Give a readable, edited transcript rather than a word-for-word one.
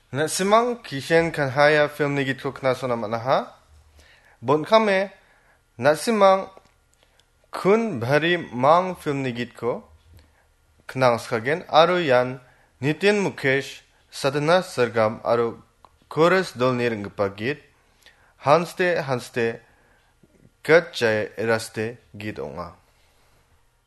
Nasimang kishen kanhaya film ni git ko knaso naman na ha. Bon kame nasimang kun bhari mang film ni git ko knang skagen aru yan Nitin Mukesh Sadhana Sargam aru chorus dol nirngpa git Hanste gat jay eraste git onga.